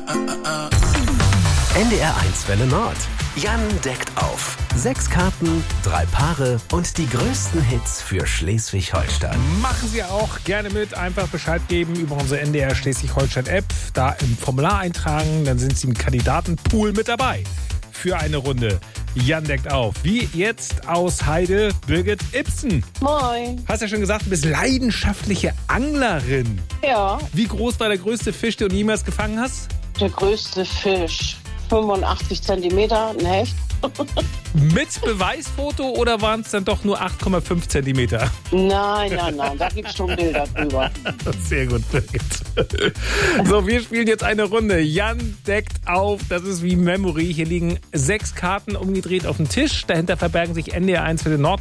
NDR1 Welle Nord. Jan deckt auf. 6 Karten, 3 Paare und die größten Hits für Schleswig-Holstein. Machen Sie auch gerne mit. Einfach Bescheid geben über unsere NDR Schleswig-Holstein-App. Da im Formular eintragen, dann sind Sie im Kandidatenpool mit dabei. Für eine Runde. Jan deckt auf. Wie jetzt aus Heide, Birgit Ibsen. Moin. Hast ja schon gesagt, du bist leidenschaftliche Anglerin. Ja, Wie groß war der größte Fisch, den du jemals gefangen hast? der größte Fisch. 85 Zentimeter, ein Heft. Mit Beweisfoto oder waren es dann doch nur 8,5 Zentimeter? Nein, da gibt's schon Bilder drüber. Sehr gut, Birgit. So, wir spielen jetzt eine Runde. Jan deckt auf. Das ist wie Memory. Hier liegen 6 Karten umgedreht auf dem Tisch. Dahinter verbergen sich NDR1 für den Nord.